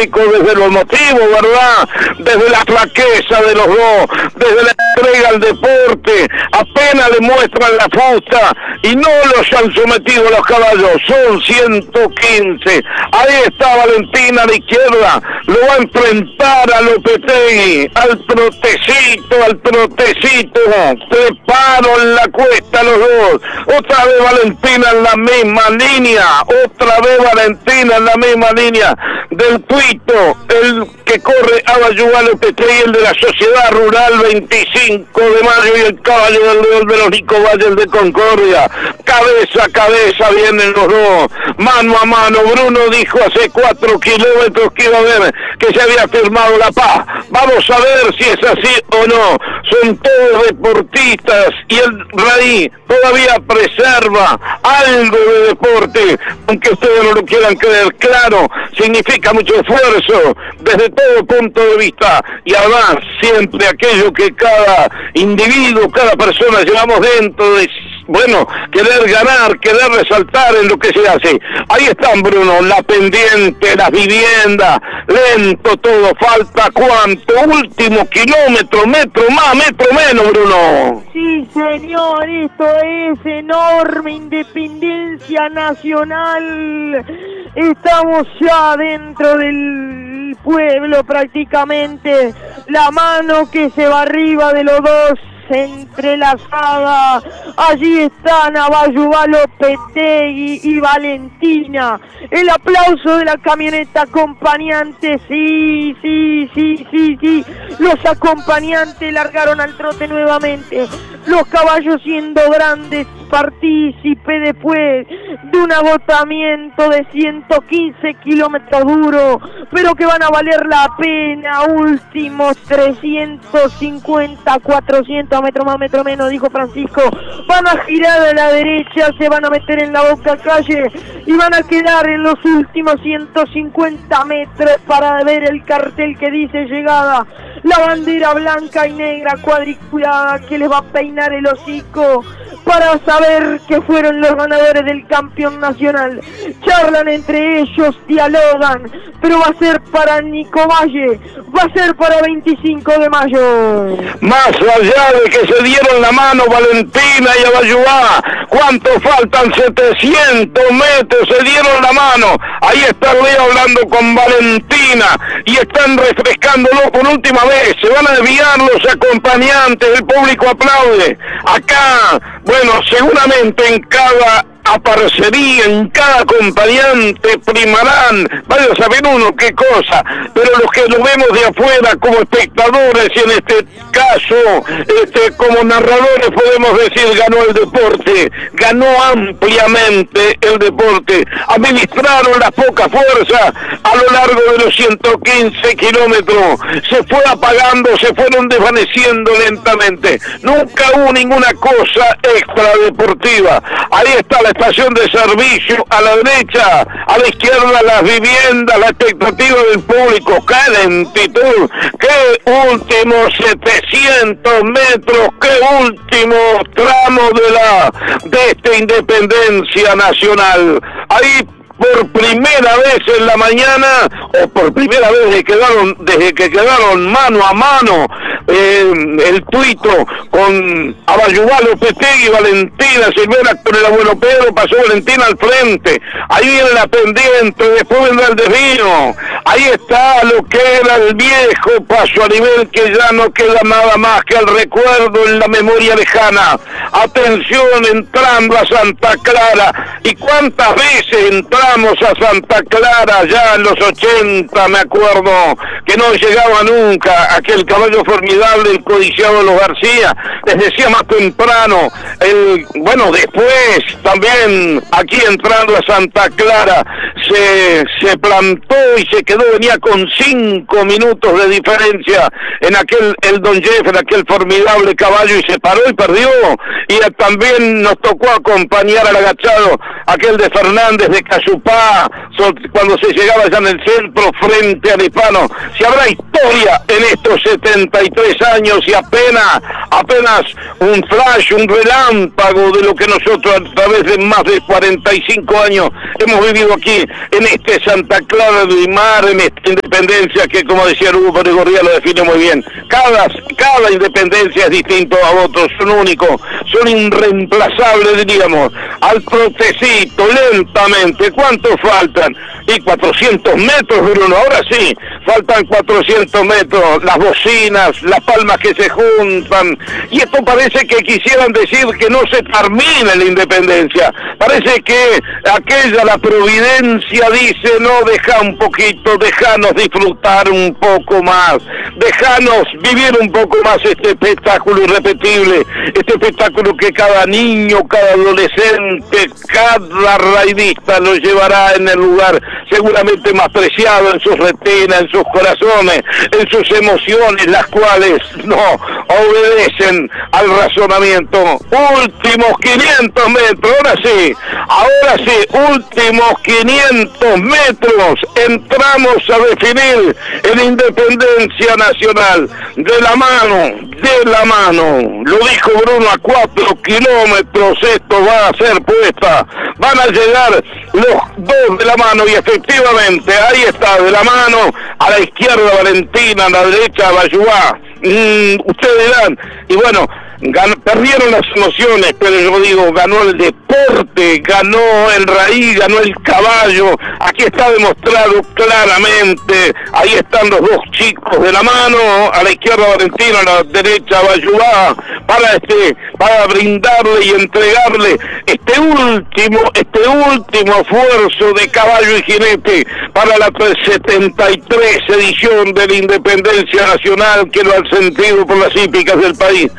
pronóstico, desde los motivos, ¿verdad? Desde la flaqueza de los dos, desde la entrega al deporte, apenas le muestran la fusta y no los han sometido los caballos, son 115. Ahí está Valentina a la izquierda, lo va a enfrentar a Lopetegui, al trotecito, preparo en la cuesta los dos, otra vez Valentina en la misma línea, del tuito, el que corre a Bayuá Lopetegui, el de la Sociedad Rural 25 de mayo, y el caballo del León Verónico Valle, el de Concordia. Cabeza a cabeza vienen los dos, mano a mano. Bruno dijo hace 4 kilómetros que iba a ver que se había firmado la paz. Vamos a ver si es así o no. Son todos deportistas y el Rey todavía preserva algo de deporte, aunque ustedes no lo quieran creer. Claro, significa mucho esfuerzo desde todo punto de vista, y además siempre aquello que cada individuo, cada persona llevamos dentro de, bueno, querer ganar, querer resaltar en lo que se hace. Ahí están, Bruno, la pendiente, las viviendas, lento todo, falta ¿cuánto? Último kilómetro, metro más, metro menos, Bruno. Sí, señor, esto es enorme, Independencia Nacional. Estamos ya dentro del pueblo prácticamente, la mano que se va arriba de los dos, entrelazada. Allí están Abayuá Lopetegui y Valentina. El aplauso de la camioneta acompañante. Sí. Los acompañantes largaron al trote nuevamente. Los caballos siendo grandes partícipe después de un agotamiento de 115 kilómetros duros, pero que van a valer la pena. Últimos 350, 400 metros más, metro menos, dijo Francisco. Van a girar a la derecha, se van a meter en la Boca Calle y van a quedar en los últimos 150 metros para ver el cartel que dice llegada. La bandera blanca y negra cuadriculada que les va a peinar el hocico para saber que fueron los ganadores del campeón nacional. Charlan entre ellos, dialogan, pero va a ser para Nico Valle, va a ser para 25 de mayo. Más allá de que se dieron la mano Valentina y Abayuá, ¿cuánto faltan? 700 metros, se dieron la mano. Ahí está Leo hablando con Valentina y están refrescándolo por última vez. Se van a desviar los acompañantes, el público aplaude. Acá, bueno, seguramente en cada aparecería, en cada acompañante primarán, vaya a saber uno qué cosa, pero los que lo vemos de afuera como espectadores y en este caso como narradores podemos decir ganó el deporte, ganó ampliamente el deporte. Administraron las pocas fuerzas a lo largo de los 115 kilómetros, se fue apagando, se fueron desvaneciendo lentamente, nunca hubo ninguna cosa extra deportiva. Ahí está la estación de servicio a la derecha, a la izquierda las viviendas, la expectativa del público, qué lentitud, qué últimos 700 metros, qué último tramo de esta Independencia Nacional. Ahí por primera vez en la mañana, o por primera vez desde que quedaron mano a mano, el tuito con Abayuá Lopetegui y Valentina Silvera con el abuelo Pedro, pasó Valentina al frente, ahí viene la pendiente, después vendrá el desvío, ahí está lo que era el viejo paso a nivel que ya no queda nada más que el recuerdo en la memoria lejana. Atención, entrando a Santa Clara, y cuántas veces entramos a Santa Clara ya en los 80, me acuerdo, que no llegaba nunca aquel caballo formidable, el codiciado de los García. Les decía más temprano, después también aquí entrando a Santa Clara se plantó y se quedó, venía con 5 minutos de diferencia en el Don Jeff, en aquel formidable caballo, y se paró y perdió. Y también nos tocó acompañar al agachado aquel de Fernández de Cayupá, cuando se llegaba ya en el centro frente al Hispano. Si habrá historia en estos 73 años y apenas un flash, un relámpago de lo que nosotros a través de más de 45 años hemos vivido aquí en este Santa Clara del Mar, en este Independencia independencia que, como decía Hugo Peregorría, lo define muy bien. Cada independencia es distinto a otros, son únicos, son irreemplazables, diríamos. Al trotecito, lentamente, ¿cuántos faltan? Y 400 metros, Bruno, ahora sí, faltan 400 metros, las bocinas, las palmas que se juntan, y esto parece que quisieran decir que no se termina la independencia, parece que la providencia dice, no, deja un poquito, déjanos disfrutar un poco más, déjanos vivir un poco más este espectáculo irrepetible, este espectáculo que cada niño, cada adolescente, cada raidista lo llevará en el lugar seguramente más preciado, en sus retinas, en sus corazones, en sus emociones, las cuales no obedecen al razonamiento. Últimos 500 metros, ahora sí, últimos 500 metros, entramos a definir en Independencia Nacional, de la mano, lo dijo Bruno, a 4 kilómetros esto va a ser puesta, van a llegar los dos de la mano, y efectivamente, ahí está, de la mano, a la izquierda Valentina, a la derecha Bayuá. Ustedes dirán, y bueno, perdieron las emociones, pero yo digo, ganó el deporte, ganó el raíz, ganó el caballo. Aquí está demostrado claramente, ahí están los dos chicos de la mano, a la izquierda Valentina, a la derecha Bayuá, para brindarle y entregarle este último esfuerzo de caballo y jinete para la 73 edición de la Independencia Nacional, que lo han sentido por las hípicas del país.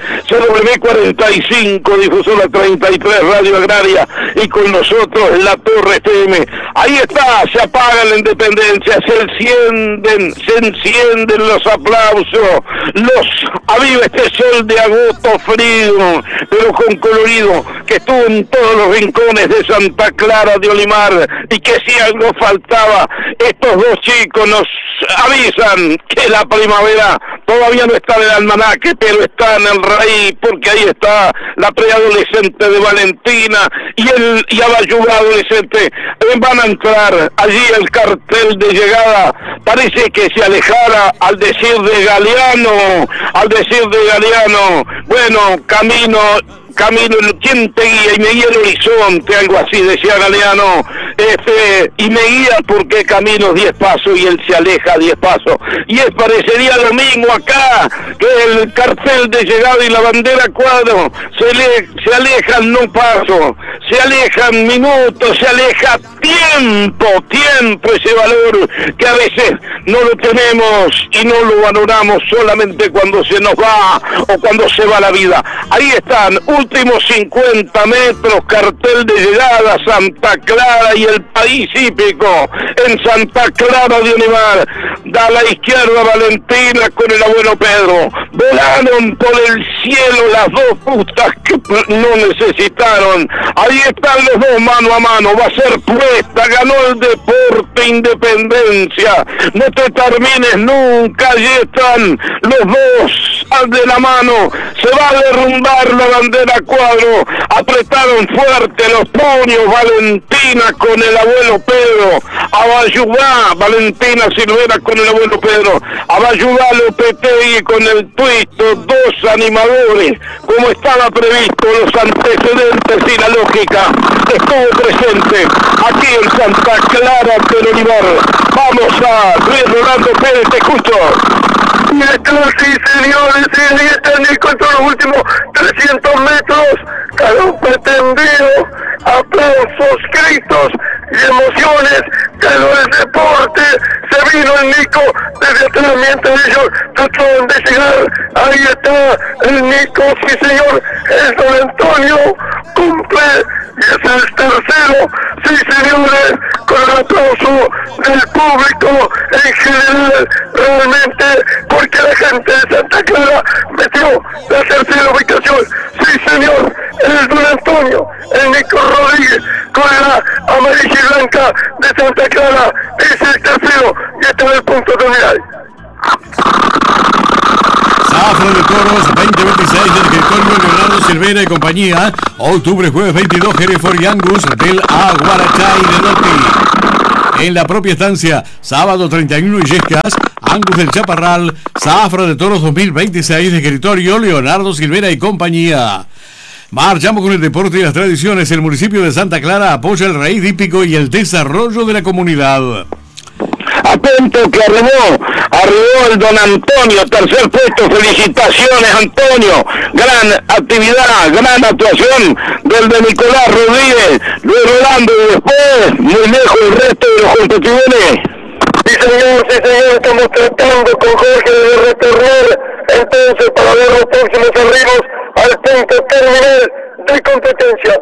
CW45, difusora 33, Radio Agraria, y con nosotros La Torre FM. Ahí está, se apaga la Independencia, se encienden los aplausos, aviva este sol de agosto frío, pero con colorido, que estuvo en todos los rincones de Santa Clara de Olimar, y que si algo faltaba, estos dos chicos nos avisan que la primavera todavía no está en el almanaque, pero está en el raíz, porque ahí está la preadolescente de Valentina y Abayuá adolescente. Van a entrar allí el cartel de llegada, parece que se alejara al decir de Galeano, bueno, camino, ¿quién te guía? Y me guía el horizonte, algo así decía Galeano, y me guía porque camino 10 pasos y él se aleja 10 pasos, y parecería lo mismo acá, que el cartel de llegada y la bandera cuadro, se alejan no paso, se alejan minutos, se aleja tiempo, ese valor que a veces no lo tenemos y no lo valoramos solamente cuando se nos va o cuando se va la vida. Ahí están, últimos 50 metros, cartel de llegada, Santa Clara y el país hípico en Santa Clara de Olimar. Da a la izquierda Valentina con el abuelo Pedro. Volaron por el cielo las dos putas que no necesitaron. Ahí están los dos mano a mano, va a ser puesta, ganó el deporte Independencia. No te termines nunca, allí están los dos de la mano, se va a derrumbar la bandera cuadro, apretaron fuerte los puños Valentina con el abuelo Pedro, Abayuá, Valentina Silvera con el abuelo Pedro, Abayuá Lopetegui con el Tuito, dos animadores, como estaba previsto, los antecedentes y la lógica estuvo presente aquí en Santa Clara del Olimar. Vamos a Luis Rolando Pérez, te escucho. Y sí, señores, y ahí está Nico en todos los últimos 300 metros, calor pretendido, aplausos, gritos y emociones, calor del deporte, se vino el Nico desde atrás mientras ellos trataron de llegar, ahí está el Nico, sí señor, es don Antonio, cumple, y es el tercero, sí señores, con el aplauso del público en general, realmente, porque la gente de Santa Clara metió la tercera ubicación, sí señor, es don Antonio, el Nico Rodríguez, con la amarilla y blanca de Santa Clara, es el tercero, y está en el punto terminal. Zafra de Toros 2026 del escritorio Leonardo Silvera y compañía. Octubre, jueves 22, Hereford y Angus del Aguarachay de Norte. en la propia estancia. Sábado 31 Illescas, Angus del Chaparral, Zafra de Toros 2026 de escritorio Leonardo Silvera y compañía. Marchamos con el deporte y las tradiciones. El municipio de Santa Clara apoya el raíz hípico y el desarrollo de la comunidad. Atento que arribó el don Antonio, tercer puesto, felicitaciones Antonio, gran actividad, gran actuación del de Nicolás Rodríguez, Luis Rolando y después, muy lejos el resto de los competidores. Sí señor, estamos tratando con Jorge de retornar entonces para ver los próximos arribos al punto terminal de competencia.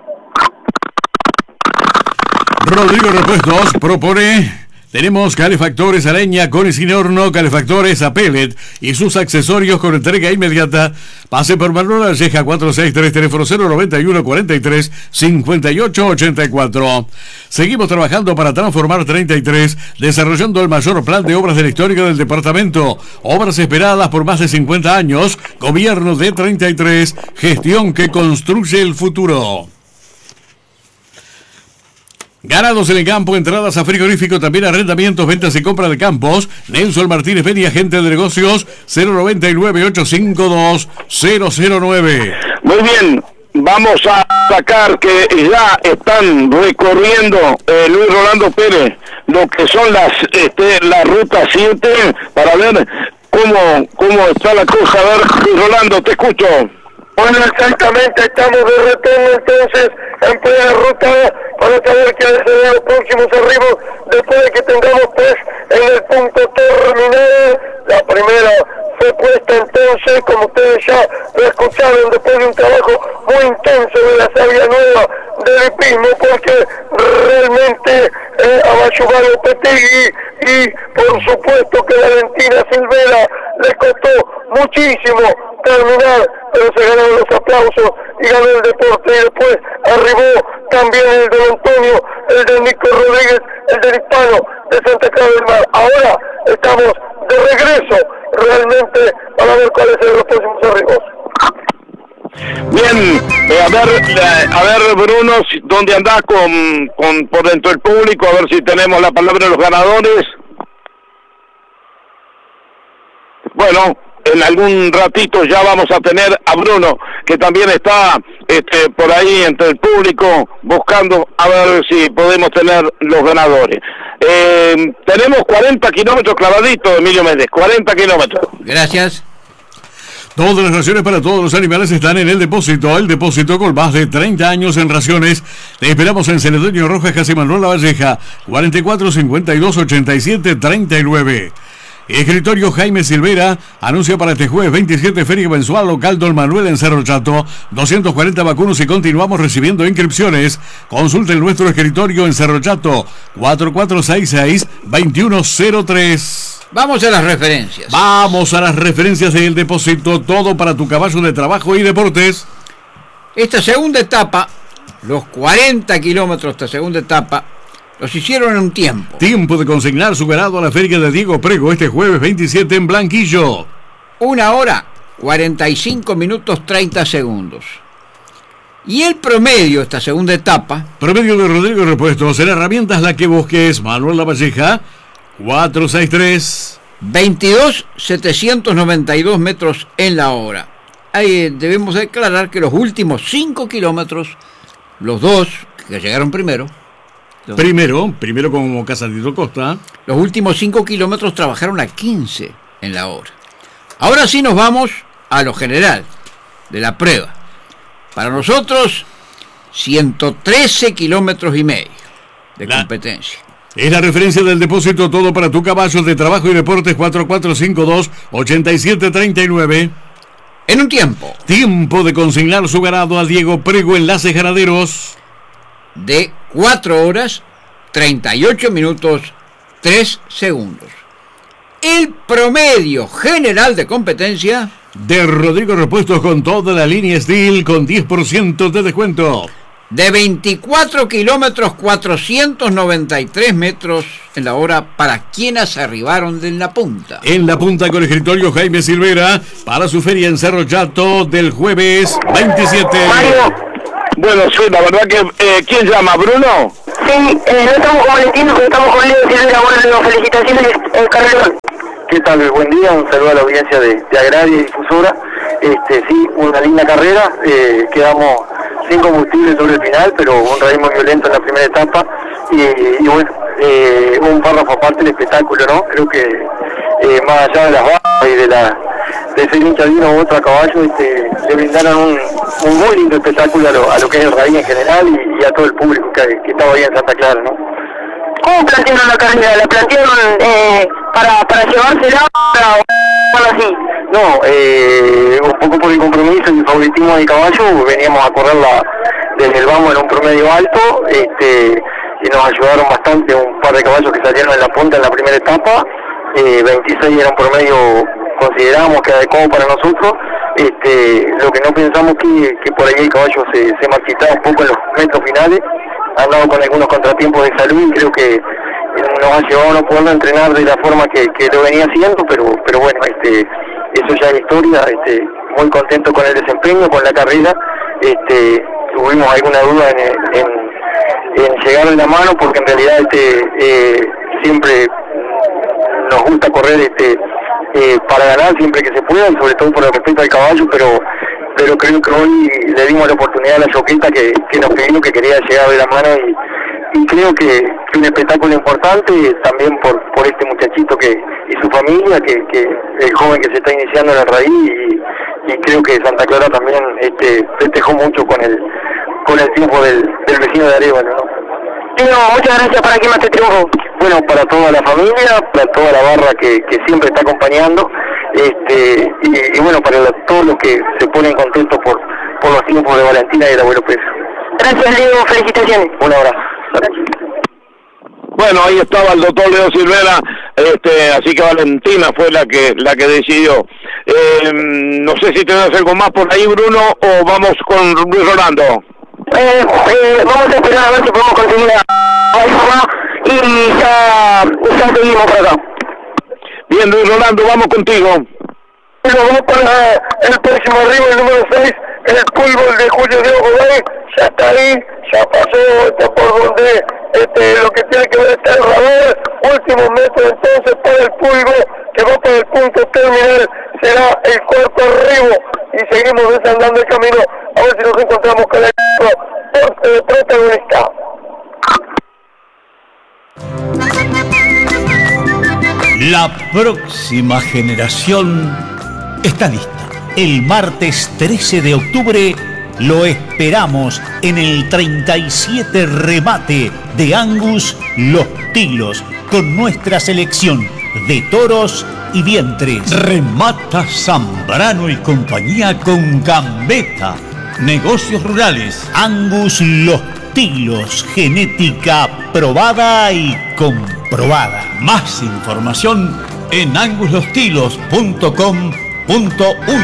Rodrigo Repuestos propone... Tenemos calefactores a leña con y sin horno, calefactores a pellet y sus accesorios con entrega inmediata. Pase por Manuel Valleja 463, teléfono 091 43 58 84. Seguimos trabajando para transformar 33, desarrollando el mayor plan de obras de la historia del departamento. Obras esperadas por más de 50 años. Gobierno de 33, gestión que construye el futuro. Ganados en el campo, entradas a frigorífico, también arrendamientos, ventas y compra de campos. Nelson Martínez Peña, agente de negocios, 099-852-009. Muy bien, vamos a sacar que ya están recorriendo Luis Rolando Pérez lo que son la ruta 7 para ver cómo está la cosa. A ver, Luis Rolando, te escucho. Bueno, exactamente, estamos de retorno entonces en plena ruta para saber qué serán los próximos arribos después de que tengamos pues en el punto terminal. La primera fue puesta entonces, como ustedes ya lo escucharon, después de un trabajo muy intenso de la Sabia Nueva del hipismo, porque realmente Abayubar Lopetegui y por supuesto que Valentina Silvera le costó muchísimo terminar, pero se ganaron los aplausos y ganó el deporte, y después arribó también el de Antonio, el de Nico Rodríguez, el del Hispano de Santa Clara del Mar. Ahora estamos de regreso realmente para ver cuáles son los próximos arribos. Bien, a ver Bruno, ¿dónde andás con por dentro del público? A ver si tenemos la palabra de los ganadores. Bueno, en algún ratito ya vamos a tener a Bruno, que también está por ahí entre el público, buscando a ver si podemos tener los ganadores. Tenemos 40 kilómetros clavaditos, Emilio Méndez, 40 kilómetros. Gracias. Todas las raciones para todos los animales están en el depósito con más de 30 años en raciones. Te esperamos en Celedonio Rojas, Casi Manuel Lavalleja, 44 52 87 39. Escritorio Jaime Silvera anuncia para este jueves 27 feria mensual local Don Manuel en Cerro Chato, 240 vacunos y continuamos recibiendo inscripciones. Consulte el nuestro escritorio en Cerro Chato, 4466-2103. Vamos a las referencias. Vamos a las referencias del depósito, todo para tu caballo de trabajo y deportes. Esta segunda etapa, los 40 kilómetros, esta segunda etapa, los hicieron en un tiempo. Tiempo de consignar su ganado a la feria de Diego Prego este jueves 27 en Blanquillo. 1 hora, 45 minutos, 30 segundos. Y el promedio, esta segunda etapa. Promedio de Rodrigo Repuestos, en herramientas la que busques, Manuel Lavalleja, 463. 22.792 metros en la hora. Ahí debemos declarar que los últimos 5 kilómetros, los dos que llegaron primero, Primero como Casandito Costa. Los últimos 5 kilómetros trabajaron a 15 en la hora. Ahora sí nos vamos a lo general de la prueba. Para nosotros, 113 kilómetros y medio de competencia. Es la referencia del depósito, todo para tu caballo de trabajo y deportes, 4452-8739. En un tiempo. Tiempo de consignar su ganado a Diego Prego, Enlaces Ganaderos. De 4 horas, 38 minutos, 3 segundos. El promedio general de competencia de Rodrigo Repuestos con toda la línea Steel con 10% de descuento. De 24 kilómetros, 493 metros en la hora para quienes arribaron de la punta. En la punta con escritorio Jaime Silvera para su feria en Cerro Chato del jueves 27. Mario. Bueno, sí, la verdad que... ¿quién llama? ¿Bruno? Sí, no estamos con Valentín, pero estamos con Leo Silvera. Bueno, felicitaciones, carrerón. ¿Qué tal? Buen día, un saludo a la audiencia de Agraria y Difusora. Sí, una linda carrera, quedamos sin combustible sobre el final, pero un ritmo violento en la primera etapa y bueno, un párrafo aparte del espectáculo, ¿no? Creo que más allá de las barras y de ser hincha de uno u otro a caballo, le brindaron un muy lindo espectáculo a lo que es el raíz en general y a todo el público que estaba ahí en Santa Clara, ¿no? ¿Cómo plantearon la carrera? ¿La plantearon para llevársela o algo así? No, un poco por el compromiso y el favoritismo del caballo, veníamos a correrla desde el vamos en un promedio alto, y nos ayudaron bastante un par de caballos que salieron en la punta en la primera etapa, 26 era un promedio, consideramos que adecuado para nosotros, lo que no pensamos que por ahí el caballo se marchitaba un poco en los metros finales, ha andado con algunos contratiempos de salud y creo que nos ha llevado a no poderlo entrenar de la forma que lo venía haciendo, pero bueno, eso ya es historia, muy contento con el desempeño, con la carrera, tuvimos alguna duda en llegar en la mano porque en realidad siempre nos gusta correr para ganar siempre que se pueda, sobre todo por el respeto al caballo, pero creo que hoy le dimos la oportunidad a la Yoqueta que nos pidió, que quería llegar de la mano y creo que un espectáculo importante también por este muchachito y su familia, que el joven que se está iniciando en el raíz y creo que Santa Clara también festejó mucho con el triunfo del vecino de Arévalo, ¿no? Muchas gracias. ¿Para quién más te triunfo? Bueno, para toda la familia, para toda la barra que siempre está acompañando, y bueno, para todos los que se ponen contentos por los triunfos de Valentina y del abuelo Pérez. Gracias, Leo, felicitaciones. Un abrazo. Bueno, ahí estaba el doctor Leo Silvera, así que Valentina fue la que decidió. No sé si tenés algo más por ahí, Bruno, o vamos con Luis Rolando. Vamos a esperar a ver si podemos conseguir y ya seguimos por acá. Bien, Luis Rolando, vamos contigo. Bueno, vamos para el próximo arribo, el número 6, el Pulgol de Julio Diego Gómez, ya está ahí, ya pasó por donde lo que tiene que ver está el radar, último metro entonces para el Pulgo, que va para el punto terminal, será el cuarto arribo, y seguimos desandando el camino, a ver si nos encontramos con el protagonista. La próxima generación está lista. El martes 13 de octubre lo esperamos en el 37 remate de Angus Los Tilos con nuestra selección de toros y vientres. Remata Zambrano y compañía con Gambetta. Negocios rurales. Angus Los Tilos, genética probada y comprobada. Más información en anguslostilos.com.uy.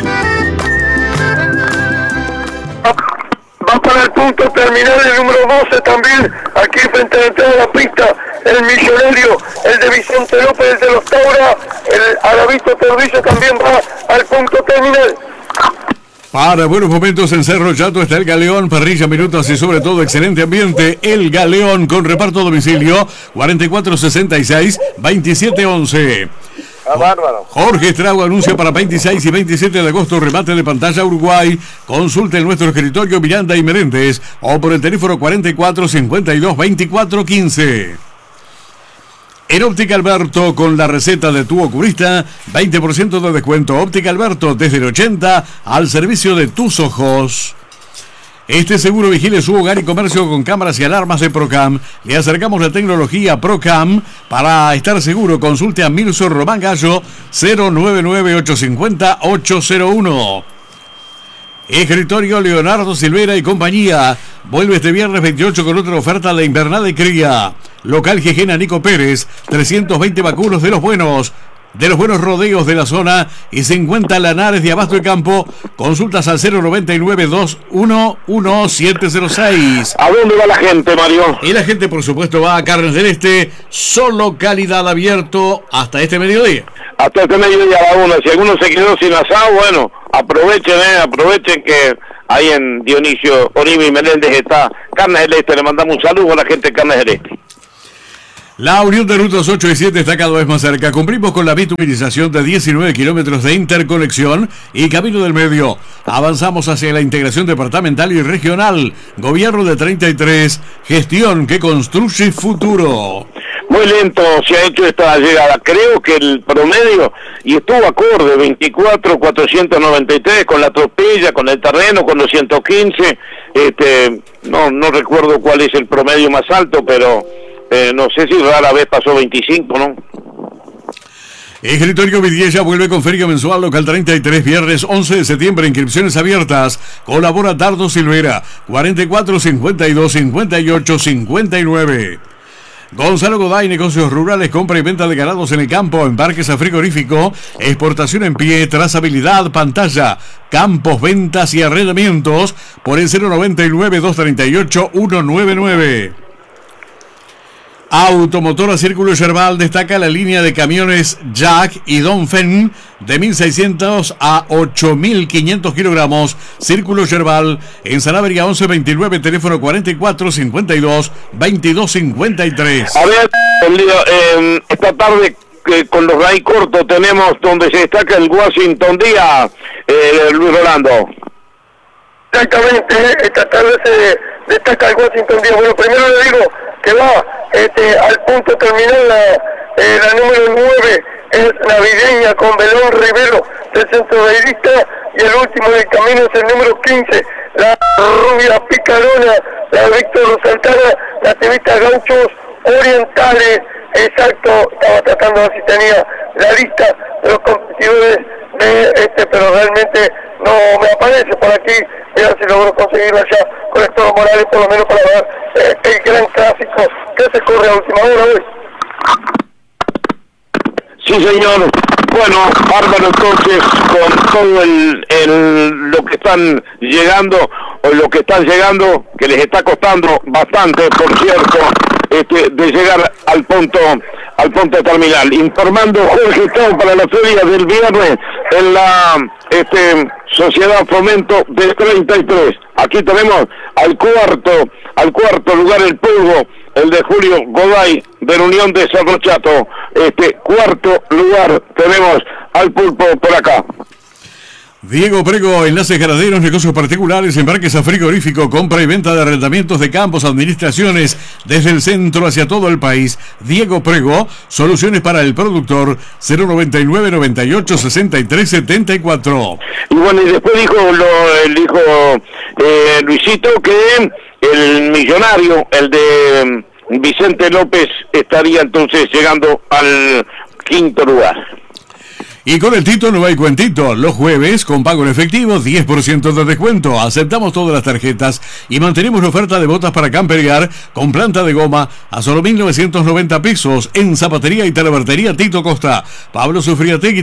Va para el punto terminal el número 12 también, aquí frente a la entrada de la pista, el millonario, el de Vicente López, el de los Taura, el Aravito Tordillo también va al punto terminal. Para buenos momentos en Cerro Chato está el Galeón, parrilla, minutos y sobre todo excelente ambiente. El Galeón con reparto a domicilio 4466-2711. Bárbaro. Jorge Estrago anuncia para 26 y 27 de agosto remate de pantalla Uruguay. Consulte en nuestro escritorio Miranda y Meréndez o por el teléfono 4452-2415. En Óptica Alberto, con la receta de tu oculista, 20% de descuento. Óptica Alberto, desde el 80 al servicio de tus ojos. Este seguro vigile su hogar y comercio con cámaras y alarmas de Procam. Le acercamos la tecnología Procam para estar seguro. Consulte a Milso Román Gallo, 099-850-801. Escritorio Leonardo Silvera y compañía. Vuelve este viernes 28 con otra oferta de invernada de cría. Local Gejena Nico Pérez, 320 vacunos de los buenos rodeos de la zona y 50 lanares de abasto de campo. Consultas al 099-211-706. ¿A dónde va la gente, Mario? Y la gente, por supuesto, va a Carnes del Este, solo calidad abierto hasta este mediodía. Hasta este mediodía a la una. Si alguno se quedó sin asado, bueno, aprovechen que ahí en Dionisio Oribe y Meléndez está Carnes del Este. Le mandamos un saludo a la gente de Carnes del Este. La unión de rutas 8 y 7 está cada vez más cerca. Cumplimos con la bituminización de 19 kilómetros de interconexión y camino del medio. Avanzamos hacia la integración departamental y regional. Gobierno de 33, gestión que construye futuro. Muy lento se ha hecho esta llegada. Creo que el promedio, y estuvo acorde, 24,493 con la tropilla, con el terreno, con los 115. No recuerdo cuál es el promedio más alto, pero no sé si rara vez pasó 25, ¿no? Escritorio Vidiella vuelve con feria mensual local 33, viernes 11 de septiembre, inscripciones abiertas. Colabora Dardo Silvera, 44 52 58 59. Gonzalo Goday, negocios rurales, compra y venta de ganados en el campo, embarques a frigorífico, exportación en pie, trazabilidad, pantalla, campos, ventas y arrendamientos por el 099 238 199. Automotora Círculo Yerbal destaca la línea de camiones Jack y Dongfeng de 1.600 a 8.500 kilogramos. Círculo Yerbal en Sanabria 1129, teléfono 44 52 22 53. A ver, esta tarde con los raíz cortos tenemos donde se destaca el Washington Día, Luis Rolando. Exactamente, esta tarde se destaca el Washington Día. Bueno, primero le digo que va al punto terminal la número 9, es navideña con Belón Rivero del Centro de Irista, y el último del camino es el número 15, la Rubia Picarona, la Víctor Santana, la Tevita Gauchos Orientales. Exacto, estaba tratando de ver si tenía la lista de los competidores de pero realmente no me aparece por aquí. Voy a ver si logro conseguirla ya con Héctor Morales, por lo menos para ver el gran clásico que se corre a última hora hoy. Sí, señor. Bueno, bárbaro entonces con todo lo que están llegando, o lo que están llegando, que les está costando bastante, por cierto, de llegar al punto terminal. Informando Jorge Estado para la feria del viernes en la Sociedad Fomento de 33. Aquí tenemos al cuarto lugar el Pulgo, el de Julio Goday de la Unión de Cerro Chato. Cuarto lugar tenemos al Pulpo por acá. Diego Prego, enlaces ganaderos, negocios particulares, embarques a frigorífico, compra y venta de arrendamientos de campos, administraciones desde el centro hacia todo el país. Diego Prego, soluciones para el productor, 099 98 63 74. Y bueno, y después dijo Luisito que el millonario, el de Vicente López, estaría entonces llegando al quinto lugar. Y con el Tito no hay cuentito. Los jueves, con pago en efectivo, 10% de descuento. Aceptamos todas las tarjetas y mantenemos la oferta de botas para camperear con planta de goma a solo 1.990 pesos en Zapatería y Talabartería Tito Costa. Pablo Sufriategui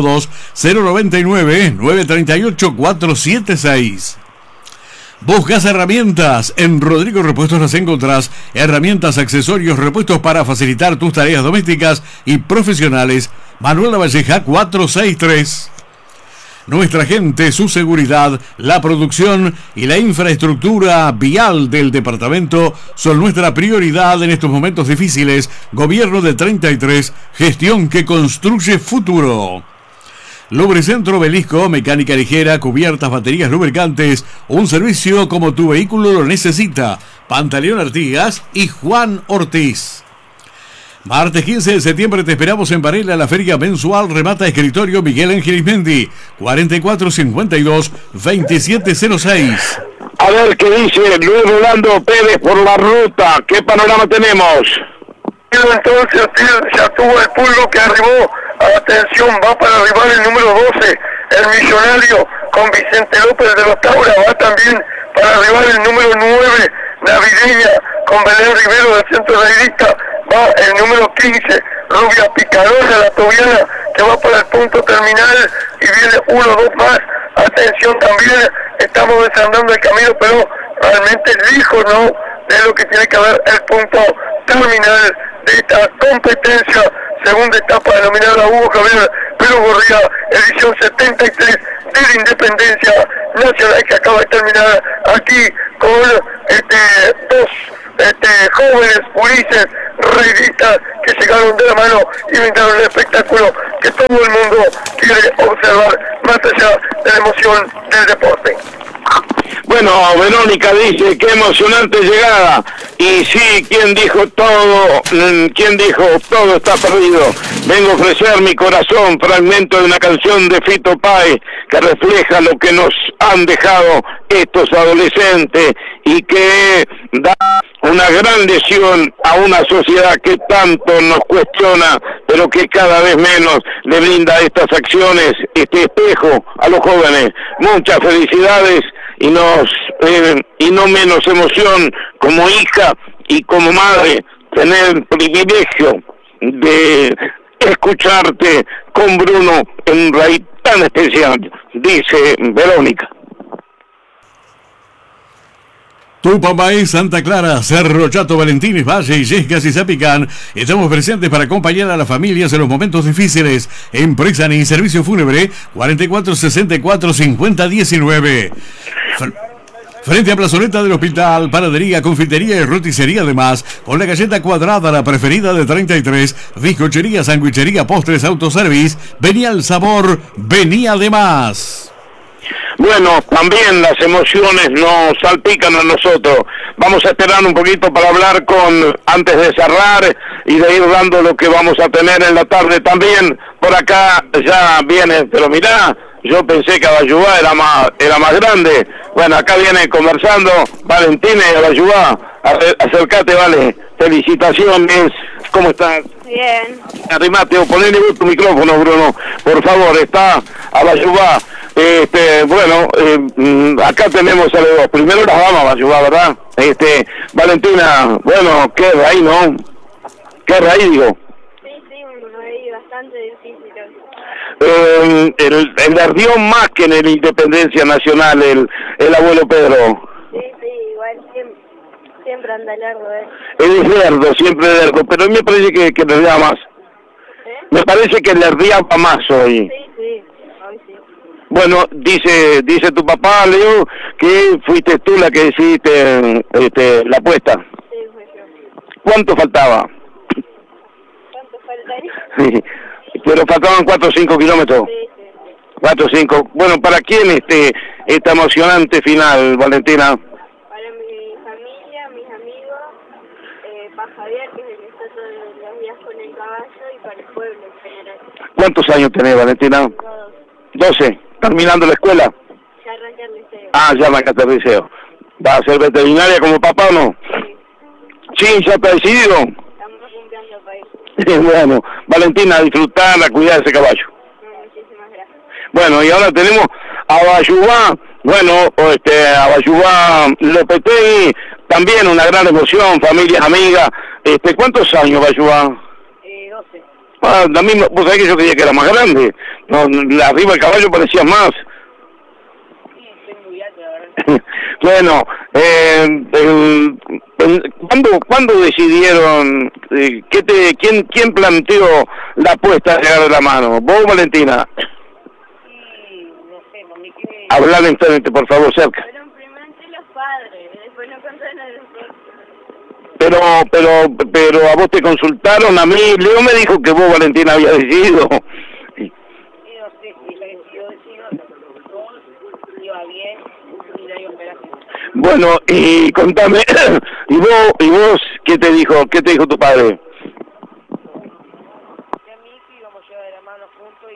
352-099-938-476. Buscas herramientas. En Rodrigo Repuestos las encontrás. Herramientas, accesorios, repuestos para facilitar tus tareas domésticas y profesionales. Manuel Lavalleja 463. Nuestra gente, su seguridad, la producción y la infraestructura vial del departamento son nuestra prioridad en estos momentos difíciles. Gobierno de 33, gestión que construye futuro. Lubricentro Belisco, mecánica ligera, cubiertas, baterías, lubricantes, un servicio como tu vehículo lo necesita. Pantaleón Artigas y Juan Ortiz. Martes 15 de septiembre te esperamos en Varela, la feria mensual remata escritorio Miguel Ángel Ismendi, 4452-2706. A ver qué dice Luis Rolando Pérez por la ruta. ¿Qué panorama tenemos? Entonces ya tuvo el pulgo que arribó. Atención, va para arribar el número 12, el millonario con Vicente López de los Taura. Va también para arribar el número 9, navideña con Belén Rivero del Centro de Irista. Va el número 15, Rubia Picarona, la tobiana, que va para el punto terminal, y viene 1, 2 más. Atención también, estamos desandando el camino, pero realmente lejos, ¿no?, de lo que tiene que haber el punto terminal de esta competencia, segunda etapa denominada Hugo Javier Pérez Gorría, edición 73 de la Independencia Nacional, que acaba de terminar aquí con dos jóvenes Ulises reyistas que llegaron de la mano y brindaron el espectáculo que todo el mundo quiere observar, más allá de la emoción del deporte. Bueno, Verónica dice, qué emocionante llegada. Y sí, ¿quién dijo todo? ¿Quién dijo todo está perdido? Vengo a ofrecer mi corazón, fragmento de una canción de Fito Páez que refleja lo que nos han dejado estos adolescentes y que da una gran lesión a una sociedad que tanto nos cuestiona, pero que cada vez menos le brinda estas acciones, este espejo a los jóvenes. Muchas felicidades y no menos emoción como hija y como madre tener el privilegio de escucharte con Bruno en un raíz tan especial, dice Verónica. Tupamay, Santa Clara, Cerro Chato, Valentines, Valle, Illescas y Zapicán. Estamos presentes para acompañar a las familias en los momentos difíciles. Empresa ni servicio fúnebre 4464-5019. Frente a plazoleta del hospital, panadería, confitería y roticería además, con la galleta cuadrada, la preferida de 33, bizcochería, sandwichería, postres, autoservice. Venía el sabor, venía de más. Bueno, también las emociones nos salpican a nosotros. Vamos a esperar un poquito para hablar antes de cerrar y de ir dando lo que vamos a tener en la tarde también. Por acá ya viene, pero mirá, yo pensé que Abayubá era más grande. Bueno, acá viene conversando Valentina y Abayubá. Acércate, vale. Felicitaciones. ¿Cómo estás? Bien. Arrimate o ponele tu micrófono, Bruno. Por favor, está Abayubá. Bueno, acá tenemos a los dos. Primero las damas, Abayubá, ¿verdad? Valentina, bueno, qué raíz, ¿no? Qué raíz, digo. Sí, un raíz bastante difícil. El ardió más que en el Independencia Nacional, el abuelo Pedro. Sí, igual siempre anda largo, Él es lerdo, siempre lerdo, pero a mí me parece que le ardía más. Me parece que le ardía más hoy. Sí, hoy sí. Bueno, dice tu papá, Leo, que fuiste tú la que decidiste la apuesta. Sí, fue yo. ¿Cuánto faltaba? ¿Cuánto faltaría? Pero faltaban 4 o 5 kilómetros. Sí. 4 o 5. Bueno, ¿para quién esta emocionante final, Valentina? Para mi familia, mis amigos, para Javier, que es el que está todos los días con el caballo, y para el pueblo en general. ¿Cuántos años tenés, Valentina? 12. ¿Terminando la escuela? Ya arranqué el liceo. Ah, ya arrancaste el liceo. ¿Vas a ser veterinaria como papá o no? Sí, ya está decidido. Estamos cumpliendo país. Bueno, Valentina, a disfrutar, a cuidar ese caballo. Muchísimas gracias. Bueno, y ahora tenemos a Abayubá, Abayubá Lopetegui, también una gran emoción, familias, amigas. ¿Cuántos años, Abayubá? 12. Ah, la misma, vos sabés que yo creía que era más grande. No, arriba el caballo parecía más. Sí, estoy muy alto, la verdad. Bueno, ¿cuándo decidieron, quién planteó la apuesta de llegar de la mano? ¿Vos, Valentina? Sí, no sé, por mí que... Hablar en frente, por favor, cerca. Pero primero entre los padres, después no contaron a los otros. Pero a vos te consultaron, a mí, Leo me dijo que vos, Valentina, había decidido. Sí, no sé, si ella decidió, iba bien, y no hay operación. Bueno, y contame, ¿y vos qué te dijo tu padre? Que a mi hijo íbamos a llevar de la mano juntos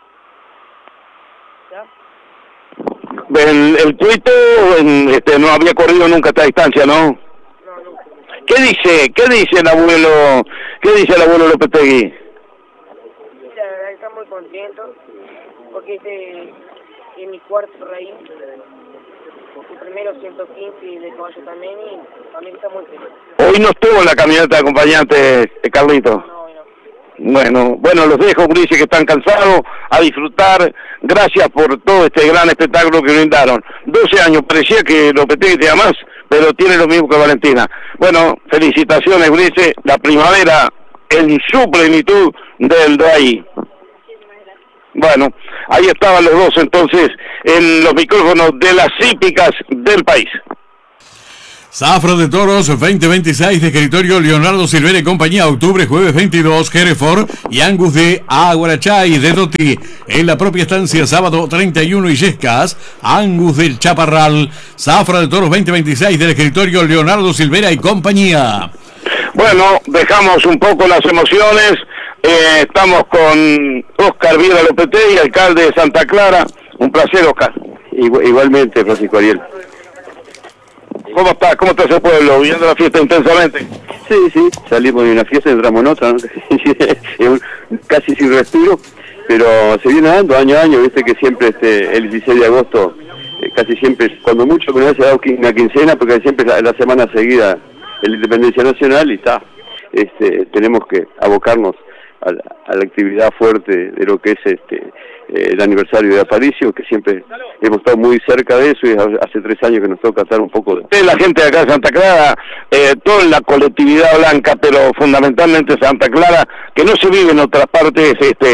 y... ¿ya? El tuito no había corrido nunca a esta distancia, ¿no? No, nunca. ¿Qué dice el abuelo Lopetegui? La verdad está muy contento, porque es mi cuarto raíz. El primero 115 y de caballo también, y también está muy feliz. Hoy no estuvo en la camioneta de acompañante, Carlito. No. Bueno, los dejo, Ulises, que están cansados, a disfrutar. Gracias por todo este gran espectáculo que brindaron. 12 años, parecía que Lopetegui tenía más, pero tiene lo mismo que Valentina. Bueno, felicitaciones, Ulises, la primavera en su plenitud del DAI. Muchísimas gracias. Bueno, ahí estaban los dos entonces en los micrófonos de las hípicas del país. Zafra de Toros 2026 de escritorio Leonardo Silvera y compañía, octubre, jueves 22, Hereford y Angus de Aguarachay de Doti. En la propia estancia, sábado 31, Illescas, Angus del Chaparral. Zafra de Toros 2026 del escritorio Leonardo Silvera y compañía. Bueno, dejamos un poco las emociones. Estamos con Oscar Viera Lopetegui, alcalde de Santa Clara. Un placer, Oscar. Igualmente, Francisco Ariel. ¿Cómo está? ¿Cómo está ese pueblo? ¿Viviendo la fiesta intensamente? Sí, salimos de una fiesta y entramos en otra, ¿no? Casi sin respiro, pero se viene dando año a año, viste que siempre el 16 de agosto, casi siempre, cuando mucho que no se ha dado una quincena, porque siempre la semana seguida la Independencia Nacional y está, tenemos que abocarnos a la actividad fuerte de lo que es el aniversario de Aparicio, que siempre hemos estado muy cerca de eso y hace 3 años que nos toca estar un poco de... La gente de acá de Santa Clara, toda la colectividad blanca, pero fundamentalmente Santa Clara, que no se vive en otras partes,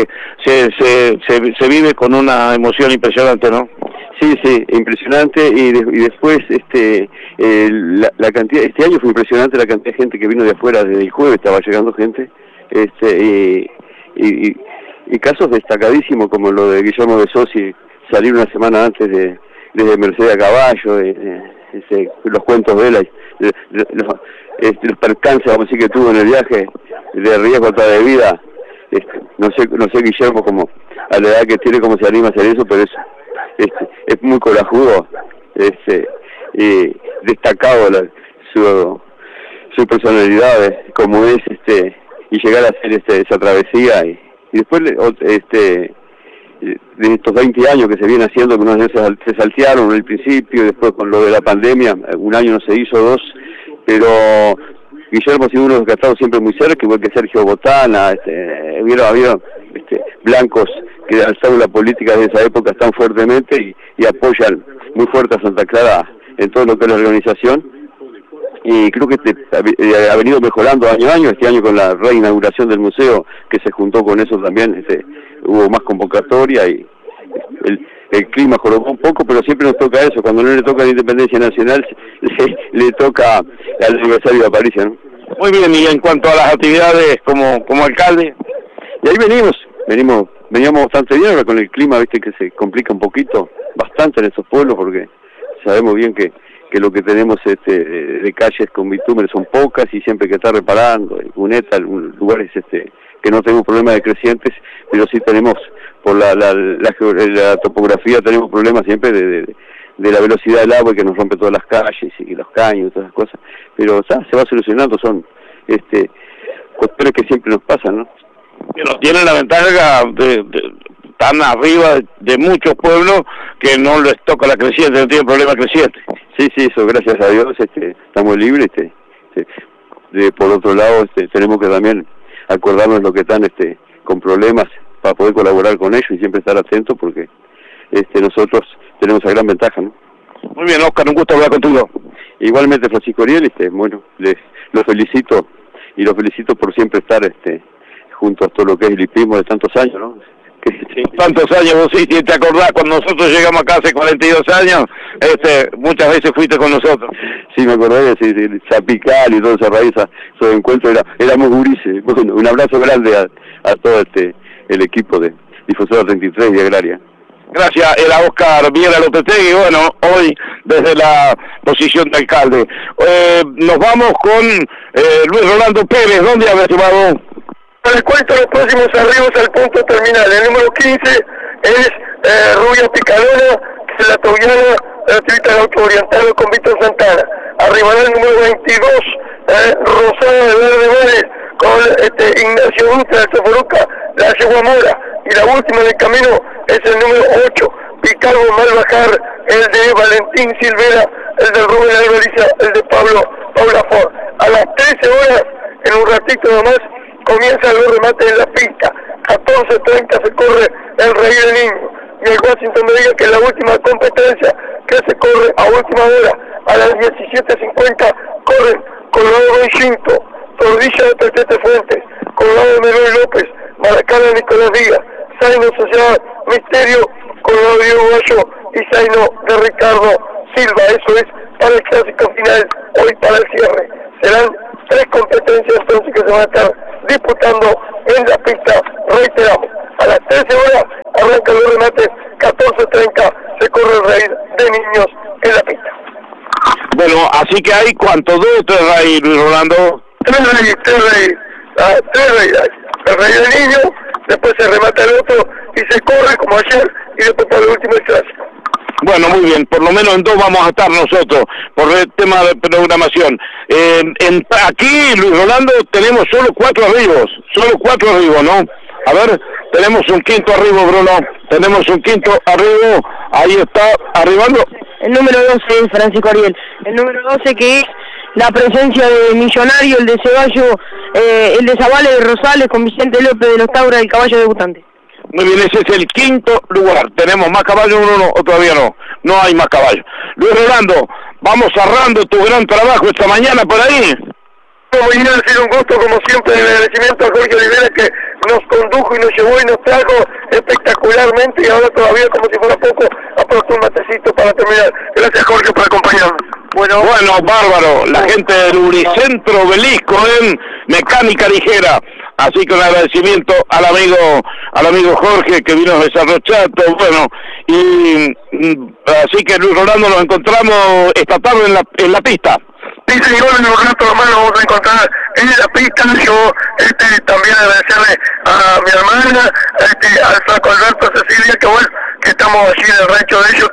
se vive con una emoción impresionante, ¿no? Sí, impresionante, y después la cantidad, este año fue impresionante la cantidad de gente que vino de afuera, desde el jueves estaba llegando gente, y casos destacadísimos como lo de Guillermo de Sosi, salir una semana antes desde Mercedes a caballo, los cuentos de él, los percances, vamos a decir, que tuvo en el viaje, de riesgo hasta de vida. No sé Guillermo, como a la edad que tiene, cómo se anima a hacer eso, pero es muy corajudo, y destacado su personalidad, como es, y llegar a hacer esa travesía, y después de estos 20 años que se viene haciendo, que unas veces se saltearon en el principio, después con lo de la pandemia, un año no se hizo, 2, pero Guillermo ha sido uno de los que ha estado siempre muy cerca, igual que Sergio Botana, había blancos que alzaron la política de esa época tan fuertemente y apoyan muy fuerte a Santa Clara en todo lo que es la organización, y creo que ha venido mejorando año a año. Este año con la reinauguración del museo, que se juntó con eso también, hubo más convocatoria y el clima jorobó un poco, pero siempre nos toca eso. Cuando no le toca la Independencia Nacional, le toca al aniversario de Aparicio, ¿no? Muy bien, y en cuanto a las actividades como alcalde, y ahí veníamos bastante bien. Ahora con el clima, viste que se complica un poquito, bastante en estos pueblos, porque sabemos bien que lo que tenemos de calles con bitumen son pocas y siempre hay que estar reparando, cuneta, lugares que no tenemos problemas de crecientes, pero sí tenemos, por la topografía, tenemos problemas siempre de la velocidad del agua, que nos rompe todas las calles y los caños y todas esas cosas, pero se va solucionando, son cuestiones que siempre nos pasan, ¿no? Pero tienen la ventaja están arriba de muchos pueblos que no les toca la creciente, no tienen problema creciente. Sí, eso, gracias a Dios, estamos libres. Por otro lado, tenemos que también acordarnos lo que están con problemas para poder colaborar con ellos y siempre estar atentos, porque nosotros tenemos esa gran ventaja, ¿no? Muy bien, Oscar, un gusto hablar contigo. Igualmente, Francisco Ariel, bueno, los felicito, y los felicito por siempre estar junto a todo lo que es el hipismo de tantos años, ¿no? Sí, tantos años, vos sí, te acordás, cuando nosotros llegamos acá hace 42 años, muchas veces fuiste con nosotros. Sí, me acordé, Chapical y todo esa raíz, esos encuentros, éramos gurises. Bueno, un abrazo grande a todo el equipo de Difusora 33 y Agraria. Gracias, era Oscar Viera Lopetegui, bueno, hoy desde la posición de alcalde. Nos vamos con Luis Rolando Pérez. ¿Dónde había llevado? Les cuento los próximos arribos al punto terminal. El número 15 es Rubia Picalona, que es la tobiana gratuita del auto orientado con Víctor Santana. Arribará el número 22, Rosada de Verde Vélez, con Ignacio Dutra de Soforuca, la Yegua Mora. Y la última en el camino es el número 8, Picargo Malbajar, el de Valentín Silvera, el de Rubén Alberiza, el de Paula Ford. A las 13 horas, en un ratito nomás, comienzan los remates en la pista. 14:30 se corre el Rey del Niño. Y el Washington me diga que la última competencia que se corre a última hora, a las 17:50, corren Colorado Bencinto, Tordilla de Petete Fuentes, Colorado de Meloy López, Maracana de Nicolás Díaz, Zaino Sociedad Misterio, Colodio Uruguayo y Zaino de Ricardo Silva. Eso es para el clásico final, hoy para el cierre. Serán 3 competencias entonces que se van a estar disputando en la pista. Reiteramos, a las 13 horas arrancan los remates, 14:30 se corre el raíz de niños en la pista. Bueno, así que hay ¿cuántos? 2 o 3 raíz, Luis Rolando. 3 raíz. El raíz del niño, después se remata el otro y se corre como ayer y después para el último el clásico. Bueno, muy bien, por lo menos en 2 vamos a estar nosotros, por el tema de programación. Aquí, Luis Rolando, tenemos solo 4 arribos, ¿no? A ver, tenemos un quinto arribo, Bruno, tenemos un quinto arribo, ahí está, arribando. El número 12 es Francisco Ariel, el número 12 que es la presencia de Millonario, el de Ceballo, el de Zabales de Rosales con Vicente López de los Taura, el caballo debutante. Muy bien, ese es el quinto lugar. ¿Tenemos más caballos o todavía no? No hay más caballos. Luis Rolando, vamos cerrando tu gran trabajo esta mañana por ahí. Muy bien, ha sido un gusto como siempre, el agradecimiento a Jorge Olivera que nos condujo y nos llevó y nos trajo espectacularmente y ahora todavía como si fuera poco aportó un matecito para terminar. Gracias Jorge por acompañarnos. Bueno, bárbaro, la gente del Lubricentro Obelisco en mecánica ligera, así que un agradecimiento al amigo Jorge que vino de Cerro Chato, bueno, y así que Luis Rolando nos encontramos esta tarde en la pista. Sí, señor, en un rato más nos vamos a encontrar en la pista. Yo también agradecerle a mi hermana, al Flaco Alberto, a Cecilia, que bueno, que estamos allí en el rancho de ellos,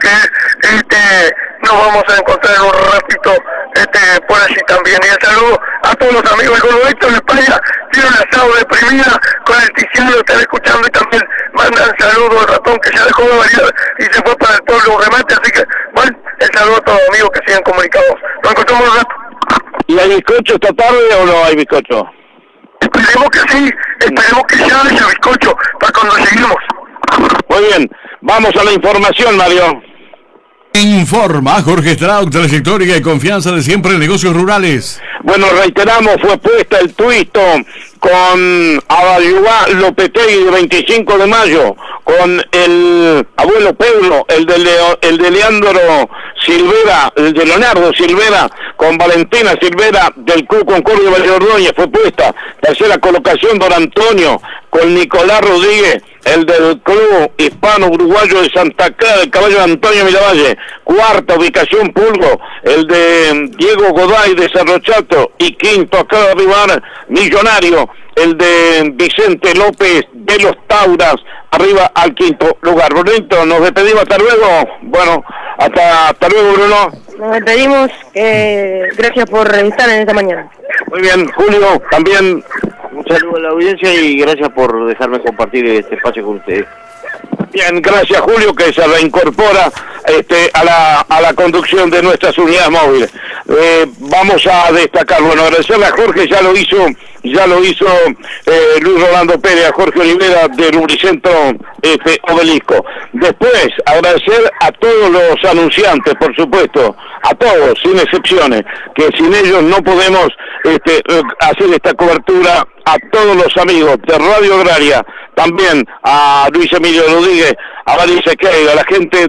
que nos vamos a encontrar en un ratito por allí también. Y el saludo a todos los amigos del Gordo Héctor en España, tiene un asado de primera con el Tiziano, lo están escuchando y también mandan saludos al ratón que ya dejó de variar y se fue para el pueblo un remate, así que bueno, el saludo a todos los amigos que sigan comunicados. Nos encontramos un rato. ¿Y hay bizcocho esta tarde o no hay bizcocho? Esperemos que sí, esperemos que ya haya bizcocho para cuando lleguemos. Muy bien, vamos a la información, Mario. Informa Jorge Straub, trayectoria y confianza de siempre en negocios rurales. Bueno, reiteramos, fue puesta el tuito con Abayubá Lopetegui de 25 de mayo, con el abuelo Pedro, el de Leandro Silvera, el de Leonardo Silvera, con Valentina Silvera del Club Concordia Valle Ordóñez, fue puesta. Tercera colocación, Don Antonio, con Nicolás Rodríguez, el del Club Hispano Uruguayo de Santa Clara, el caballo de Antonio Miravalle. Cuarta ubicación, Pulgo, el de Diego Goday de Cerro Chato. Y quinto, acaba de arribar Millonario, el de Vicente López de los Tauras, arriba al quinto lugar. Brunito, nos despedimos, hasta luego. Bueno, hasta luego, Bruno. Nos despedimos, gracias por estar en esta mañana. Muy bien, Julio, también un saludo a la audiencia y gracias por dejarme compartir este espacio con ustedes. Bien, gracias Julio, que se reincorpora a la conducción de nuestras unidades móviles. Vamos a destacar, bueno, agradecerle a Jorge, ya lo hizo Luis Rolando Pérez, a Jorge Olivera del Lubricentro Obelisco. Después, agradecer a todos los anunciantes, por supuesto, a todos, sin excepciones, que sin ellos no podemos hacer esta cobertura. A todos los amigos de Radio Agraria, también a Luis Emilio Rodríguez, a María Sequeira, a la gente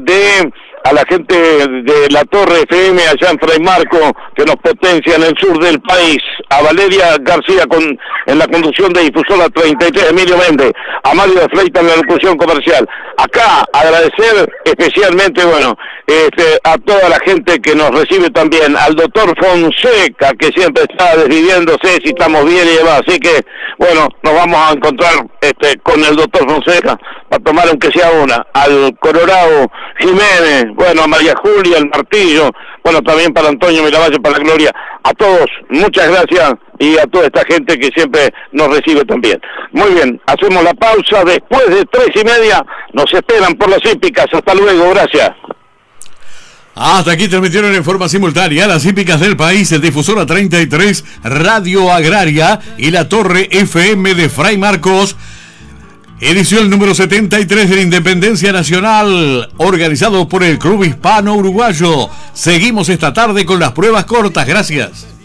de la Torre FM allá en Fray Marco, que nos potencia en el sur del país, a Valeria García en la conducción de Difusora 33, Emilio Méndez, a Mario de Fleita en la locución comercial. Acá agradecer especialmente, bueno, a toda la gente que nos recibe también, al doctor Fonseca, que siempre está decidiéndose si estamos bien y demás, así que, bueno, nos vamos a encontrar con el doctor Fonseca para tomar aunque sea una, al Colorado Jiménez, bueno, a María Julia, el Martillo, bueno, también para Antonio Miravalle, para la Gloria, a todos, muchas gracias, y a toda esta gente que siempre nos recibe también. Muy bien, hacemos la pausa, después de 3:30, nos esperan por las hípicas, hasta luego, gracias. Hasta aquí transmitieron en forma simultánea las hípicas del país, el Difusora 33, Radio Agraria y la Torre FM de Fray Marcos. Edición número 73 de la Independencia Nacional, organizado por el Club Hispano Uruguayo. Seguimos esta tarde con las pruebas cortas. Gracias.